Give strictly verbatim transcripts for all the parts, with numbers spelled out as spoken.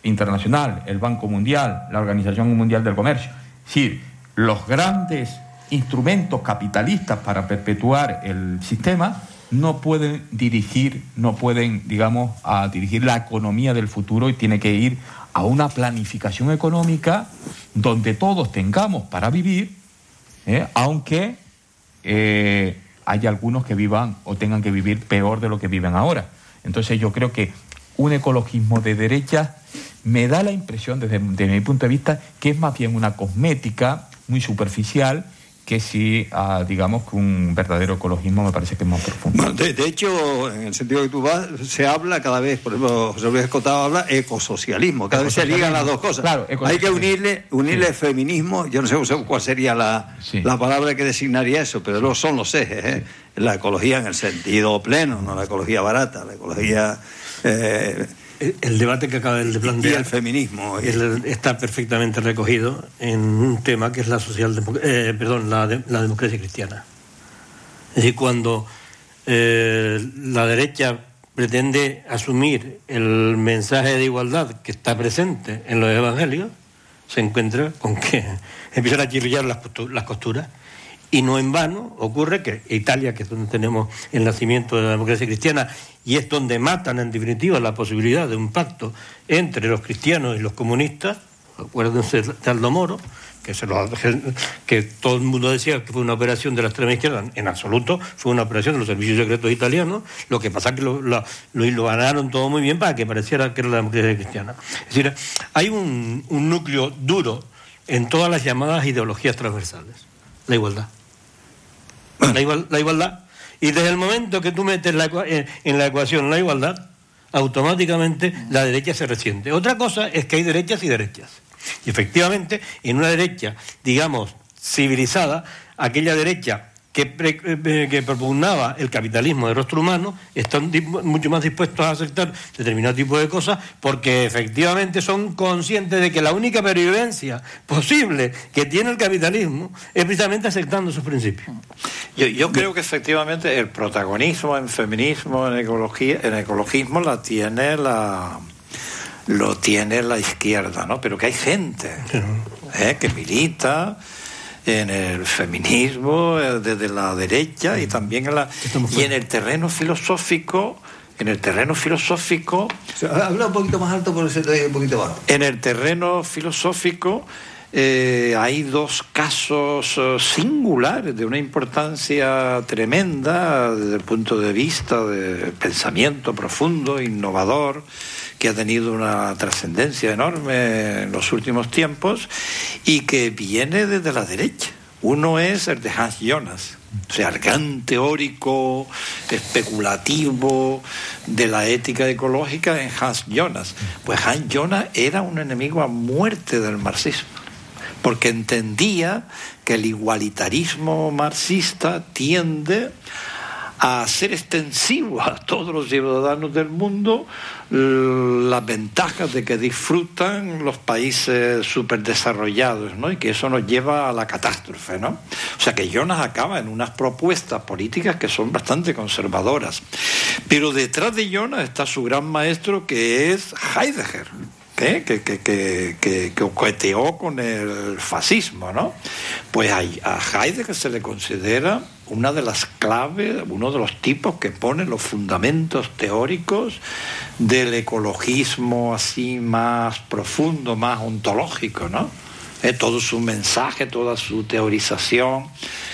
internacional, el Banco Mundial, la Organización Mundial del Comercio. Es decir, los grandes instrumentos capitalistas para perpetuar el sistema no pueden dirigir, no pueden, digamos, a dirigir la economía del futuro, y tiene que ir a una planificación económica donde todos tengamos para vivir, ¿eh? aunque eh, haya algunos que vivan o tengan que vivir peor de lo que viven ahora. Entonces yo creo que un ecologismo de derecha me da la impresión, desde, desde mi punto de vista, que es más bien una cosmética muy superficial, que sí, uh, digamos, que un verdadero ecologismo me parece que es más profundo. Bueno, de, de hecho, en el sentido que tú vas, se habla cada vez, por ejemplo, José Luis Escotado habla ecosocialismo, cada vez se ligan las dos cosas. Claro, hay que unirle unirle sí. feminismo, yo no sé cuál sería la, sí. la palabra que designaría eso, pero no son los ejes, ¿eh? La ecología en el sentido pleno, no la ecología barata, la ecología... Eh, El debate que acaba de plantear, y el feminismo el, está perfectamente recogido en un tema que es la social eh, perdón la, de, la democracia cristiana. Es decir, cuando eh, la derecha pretende asumir el mensaje de igualdad que está presente en los evangelios, se encuentra con que empiezan a chirriar las costuras, las costuras. Y no en vano ocurre que Italia, que es donde tenemos el nacimiento de la democracia cristiana, y es donde matan en definitiva la posibilidad de un pacto entre los cristianos y los comunistas, acuérdense de Aldo Moro, que, se lo, que todo el mundo decía que fue una operación de la extrema izquierda, en absoluto fue una operación de los servicios secretos italianos, lo que pasa es que lo, lo, lo, lo ganaron todo muy bien para que pareciera que era la democracia cristiana. Es decir, hay un, un núcleo duro en todas las llamadas ideologías transversales, la igualdad. La, igual, la igualdad. Y desde el momento que tú metes la, en, en la ecuación la igualdad, automáticamente la derecha se resiente. Otra cosa es que hay derechas y derechas. Y efectivamente, en una derecha, digamos, civilizada, aquella derecha que, pre, que propugnaba el capitalismo de rostro humano, están mucho más dispuestos a aceptar determinado tipo de cosas, porque efectivamente son conscientes de que la única pervivencia posible que tiene el capitalismo es precisamente aceptando sus principios. Yo, yo creo que efectivamente el protagonismo en feminismo, en ecología, en ecologismo la tiene la lo tiene la izquierda, ¿no? Pero que hay gente ¿eh? que milita en el feminismo desde la derecha y también en la y en el terreno filosófico en el terreno filosófico o sea, habla un poquito más alto por ese un poquito bajo. En el terreno filosófico eh, hay dos casos uh, singulares de una importancia tremenda desde el punto de vista de pensamiento profundo, innovador, que ha tenido una trascendencia enorme en los últimos tiempos y que viene desde la derecha. Uno es el de Hans Jonas, o sea, el gran teórico especulativo de la ética ecológica en Hans Jonas. Pues Hans Jonas era un enemigo a muerte del marxismo, porque entendía que el igualitarismo marxista tiende a hacer extensivo a todos los ciudadanos del mundo las ventajas de que disfrutan los países superdesarrollados, ¿no? Y que eso nos lleva a la catástrofe, ¿no? O sea que Jonas acaba en unas propuestas políticas que son bastante conservadoras. Pero detrás de Jonas está su gran maestro, que es Heidegger, ¿eh? que, que, que, que, que coqueteó con el fascismo, ¿no? Pues a, a Heidegger se le considera una de las claves, uno de los tipos que pone los fundamentos teóricos del ecologismo así más profundo, más ontológico, ¿no? Eh, todo su mensaje, toda su teorización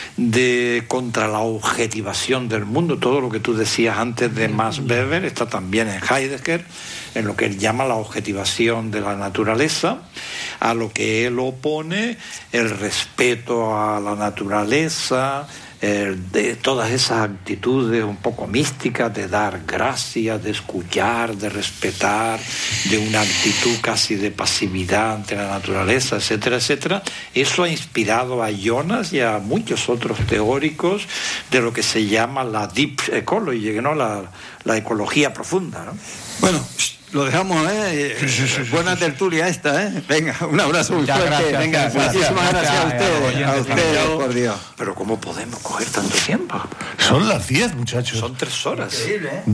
de contra la objetivación del mundo, todo lo que tú decías antes de Max Weber está también en Heidegger, en lo que él llama la objetivación de la naturaleza, a lo que él opone el respeto a la naturaleza, el de todas esas actitudes un poco místicas de dar gracias, de escuchar, de respetar, de una actitud casi de pasividad ante la naturaleza, etcétera, etcétera. Eso ha inspirado a Jonas y a muchos otros teóricos de lo que se llama la deep ecology, ¿no? la, la ecología profunda, ¿no? Bueno, lo dejamos, ¿eh? Buena tertulia esta, ¿eh? Venga, un abrazo muy fuerte. Gracias, venga, gracias, muchísimas gracias, gracias a ustedes. A ustedes, por Dios. Pero ¿cómo podemos coger tanto tiempo? Son las diez, muchachos. Son tres horas. Increíble, ¿eh?